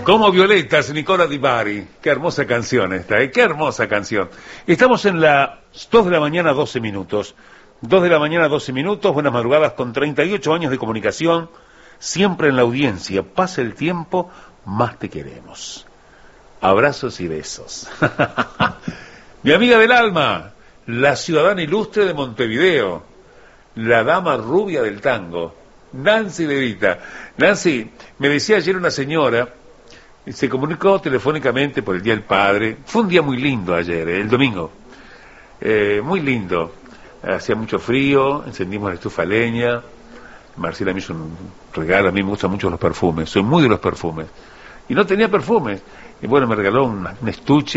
Como Violetas, Nicola Di Bari. Qué hermosa canción esta, ¿eh? Qué hermosa canción. Estamos en las 2 de la mañana, 12 minutos. 2 de la mañana, 12 minutos. Buenas madrugadas, con 38 años de comunicación. Siempre en la audiencia. Pasa el tiempo, más te queremos. Abrazos y besos. Mi amiga del alma, la ciudadana ilustre de Montevideo, la dama rubia del tango, Nancy De Vita. Nancy, me decía ayer una señora, se comunicó telefónicamente por el Día del Padre. Fue un día muy lindo ayer, el domingo. Muy lindo. Hacía mucho frío, encendimos la estufa a leña. Marcela me hizo un regalo, a mí me gustan mucho los perfumes, soy muy de los perfumes. Y no tenía perfumes. Y bueno, me regaló un estuche